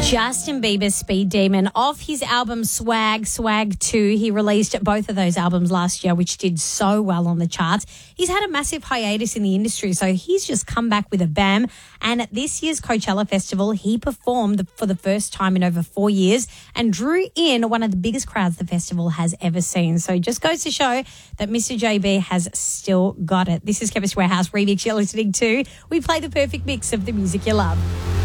Justin Bieber's Speed Demon off his album Swag 2. He released both of those albums last year, which did so well on the charts. He's had a massive hiatus in the industry, so he's just come back with a bam. And at this year's Coachella Festival, he performed for the first time in over 4 years and drew in one of the biggest crowds the festival has ever seen. So it just goes to show that Mr. JB has still got it. This is Chemist Warehouse Remix you're listening to. We play the perfect mix of the music you love.